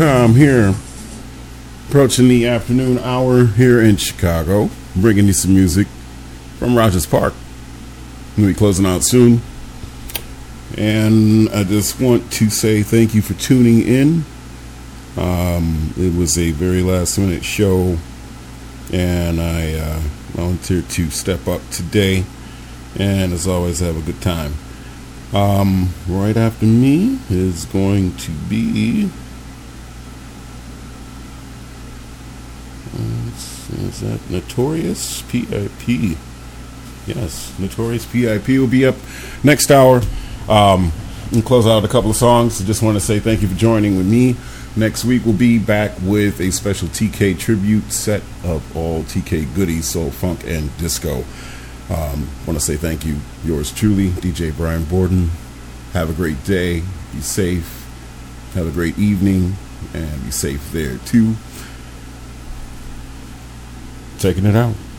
I'm here approaching the afternoon hour here in Chicago, bringing you some music from Rogers Park. We'll be closing out soon. And I just want to say thank you for tuning in. It was a very last minute show, and I volunteered to step up today. And as always, have a good time. Right after me is going to be... is that Notorious P.I.P.? Yes, Notorious P.I.P. will be up next hour. And close out a couple of songs. I just want to say thank you for joining with me. Next week we'll be back with a special TK tribute set of all TK goodies, soul, funk, and disco. Want to say thank you. Yours truly, DJ Brian Borden. Have a great day. Be safe. Have a great evening. And be safe there too. Taking it out.